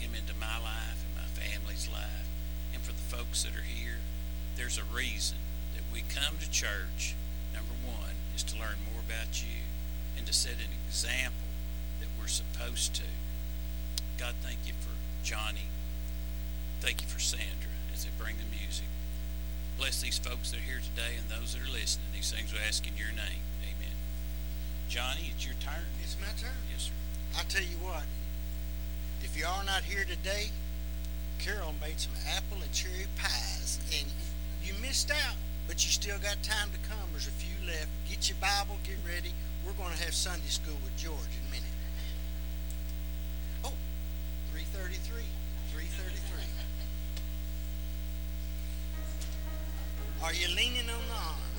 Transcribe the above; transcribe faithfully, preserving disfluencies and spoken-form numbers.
him into my life and my family's life. And for the folks that are here, there's a reason that we come to church. Number one is to learn more about you and to set an example that we're supposed to. God, thank you for Johnny. Thank you for Sandra as they bring the music. Bless these folks that are here today and those that are listening. These things we ask in your name. Amen. Johnny, it's your turn. It's my turn. Yes, sir. I tell you what, if you are not here today, Carol made some apple and cherry pies, and you missed out, but you still got time to come. There's a few left. Get your Bible, get ready. We're going to have Sunday school with George in a minute. Oh, three thirty-three. three thirty-three. Are you leaning on the arm?